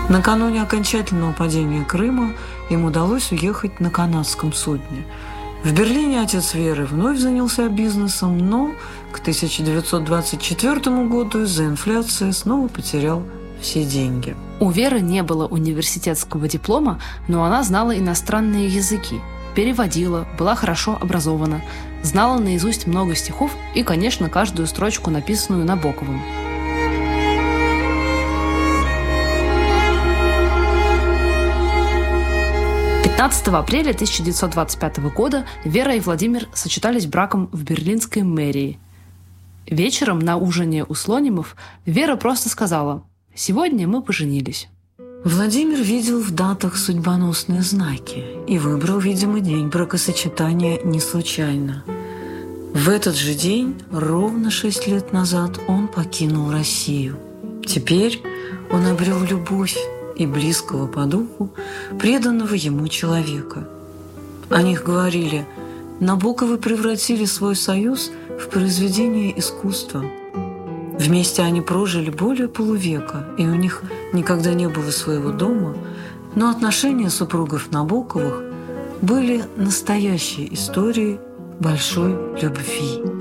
Накануне окончательного падения Крыма им удалось уехать на канадском судне. В Берлине отец Веры вновь занялся бизнесом, но к 1924 году из-за инфляции снова потерял все деньги. У Веры не было университетского диплома, но она знала иностранные языки, переводила, была хорошо образована, знала наизусть много стихов и, конечно, каждую строчку, написанную Набоковым. «15 апреля 1925 года Вера и Владимир сочетались браком в берлинской мэрии. Вечером на ужине у Слонимов Вера просто сказала: «Сегодня мы поженились». Владимир видел в датах судьбоносные знаки и выбрал, видимо, день бракосочетания не случайно. В этот же день, ровно 6 лет назад, он покинул Россию. Теперь он обрел любовь и близкого по духу, преданного ему человека. О них говорили: Набоковы превратили свой союз в произведение искусства. Вместе они прожили более полувека, и у них никогда не было своего дома, но отношения супругов Набоковых были настоящей историей большой любви.